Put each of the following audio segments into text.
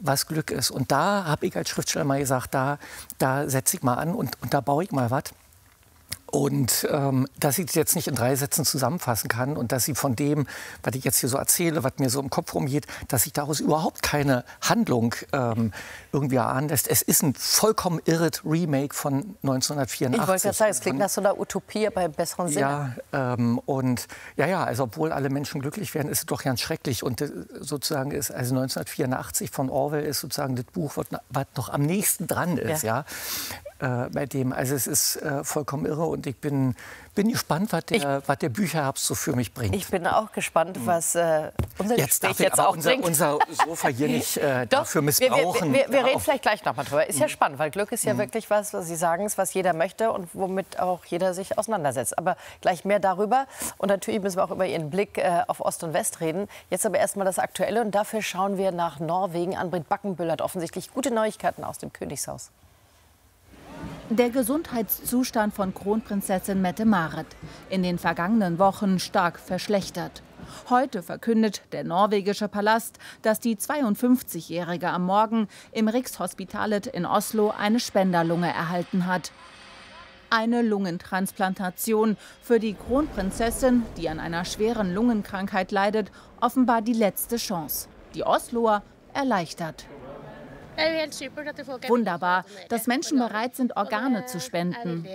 was Glück ist. Und da habe ich als Schriftsteller mal gesagt, da setze ich mal an und da baue ich mal was. Und dass ich das jetzt nicht in 3 Sätzen zusammenfassen kann und dass sie von dem, was ich jetzt hier so erzähle, was mir so im Kopf rumgeht, dass ich daraus überhaupt keine Handlung irgendwie erahnen lässt. Es ist ein vollkommen irres Remake von 1984. Ich wollte gerade sagen, es klingt nach so einer Utopie, aber im besseren Sinne. Ja, also obwohl alle Menschen glücklich werden, ist es doch ganz schrecklich. Und sozusagen ist, also 1984 von Orwell ist sozusagen das Buch, was noch am nächsten dran ist, ja. Bei dem, also es ist vollkommen irre und ich bin gespannt, was der Bücherherbst so für mich bringt. Ich bin auch gespannt, was unser Gespräch jetzt auch bringt. Unser Sofa hier nicht dafür missbrauchen. Wir reden vielleicht gleich noch mal drüber. Ist ja spannend, weil Glück ist ja wirklich was Sie sagen es, was jeder möchte und womit auch jeder sich auseinandersetzt. Aber gleich mehr darüber. Und natürlich müssen wir auch über Ihren Blick auf Ost und West reden. Jetzt aber erst mal das Aktuelle und dafür schauen wir nach Norwegen. Ann-Britt Backenbüll hat offensichtlich gute Neuigkeiten aus dem Königshaus. Der Gesundheitszustand von Kronprinzessin Mette-Marit in den vergangenen Wochen stark verschlechtert. Heute verkündet der norwegische Palast, dass die 52-Jährige am Morgen im Rikshospitalet in Oslo eine Spenderlunge erhalten hat. Eine Lungentransplantation für die Kronprinzessin, die an einer schweren Lungenkrankheit leidet, offenbar die letzte Chance. Die Osloer erleichtert. Wunderbar, dass Menschen bereit sind, Organe zu spenden.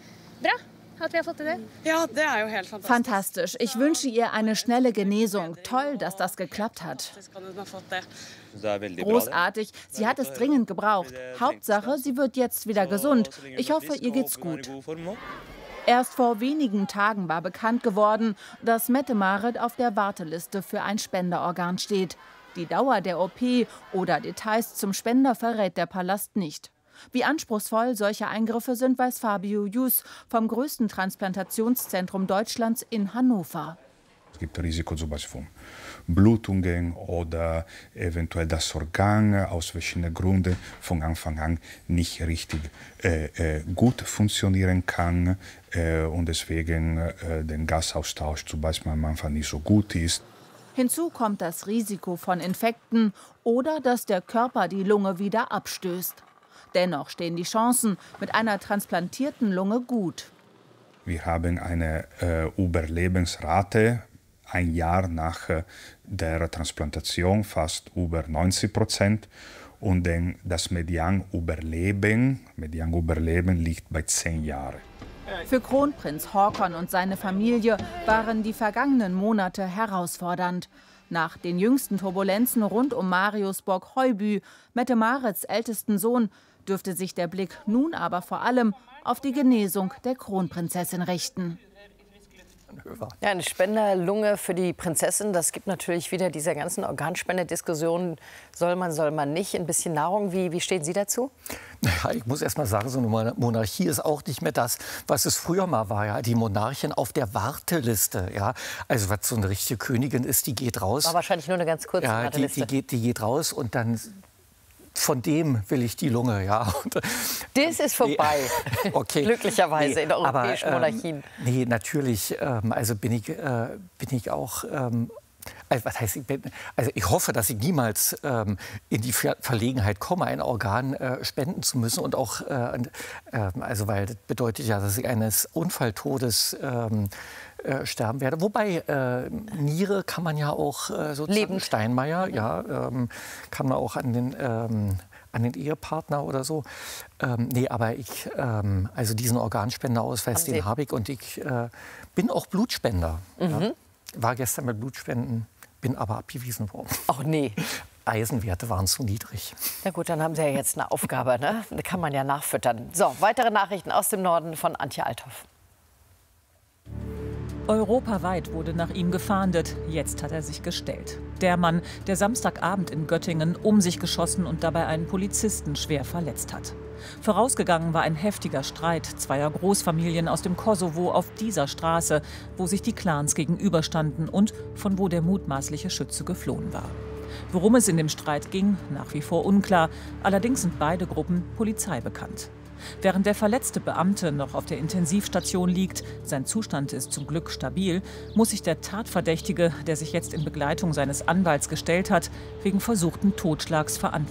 Fantastisch. Ich wünsche ihr eine schnelle Genesung. Toll, dass das geklappt hat. Großartig. Sie hat es dringend gebraucht. Hauptsache, sie wird jetzt wieder gesund. Ich hoffe, ihr geht's gut. Erst vor wenigen Tagen war bekannt geworden, dass Mette-Marit auf der Warteliste für ein Spenderorgan steht. Die Dauer der OP oder Details zum Spender verrät der Palast nicht. Wie anspruchsvoll solche Eingriffe sind, weiß Fabio Jus vom größten Transplantationszentrum Deutschlands in Hannover. Es gibt Risiko zum Beispiel von Blutungen oder eventuell das Organ aus verschiedenen Gründen von Anfang an nicht richtig gut funktionieren kann und deswegen der Gasaustausch zum Beispiel am Anfang nicht so gut ist. Hinzu kommt das Risiko von Infekten oder dass der Körper die Lunge wieder abstößt. Dennoch stehen die Chancen mit einer transplantierten Lunge gut. Wir haben eine Überlebensrate ein Jahr nach der Transplantation fast über 90%. Und das Medianüberleben liegt bei 10 Jahren. Für Kronprinz Haakon und seine Familie waren die vergangenen Monate herausfordernd. Nach den jüngsten Turbulenzen rund um Marius Borg-Høiby, Mette-Marits ältesten Sohn, dürfte sich der Blick nun aber vor allem auf die Genesung der Kronprinzessin richten. Ja, eine Spenderlunge für die Prinzessin, das gibt natürlich wieder dieser ganzen Organspendediskussion. Soll man nicht? Ein bisschen Nahrung, wie stehen Sie dazu? Naja, ich muss erst mal sagen, so eine Monarchie ist auch nicht mehr das, was es früher mal war. Ja? Die Monarchin auf der Warteliste. Ja? Also was so eine richtige Königin ist, die geht raus. War wahrscheinlich nur eine ganz kurze Warteliste. Die geht raus und dann... Von dem will ich die Lunge, ja. Das ist vorbei, okay. Glücklicherweise in der europäischen Monarchien. Nee, natürlich, also bin ich auch, also was heißt, ich hoffe, dass ich niemals in die Verlegenheit komme, ein Organ spenden zu müssen. Und auch, also weil das bedeutet ja, dass ich eines Unfalltodes sterben werde. Wobei Niere kann man ja auch sozusagen Steinmeier, ja, kann man auch an den Ehepartner oder so. Nee, aber also diesen Organspendeausweis, den habe ich und ich bin auch Blutspender. Ja. War gestern mit Blutspenden, bin aber abgewiesen worden. Ach nee. Eisenwerte waren zu niedrig. Na gut, dann haben Sie ja jetzt eine Aufgabe, ne? Da kann man ja nachfüttern. So, weitere Nachrichten aus dem Norden von Antje Althoff. Europaweit wurde nach ihm gefahndet. Jetzt hat er sich gestellt. Der Mann, der Samstagabend in Göttingen um sich geschossen und dabei einen Polizisten schwer verletzt hat. Vorausgegangen war ein heftiger Streit zweier Großfamilien aus dem Kosovo auf dieser Straße, wo sich die Clans gegenüberstanden und von wo der mutmaßliche Schütze geflohen war. Worum es in dem Streit ging, nach wie vor unklar. Allerdings sind beide Gruppen Polizei bekannt. Während der verletzte Beamte noch auf der Intensivstation liegt, sein Zustand ist zum Glück stabil, muss sich der Tatverdächtige, der sich jetzt in Begleitung seines Anwalts gestellt hat, wegen versuchten Totschlags verantworten.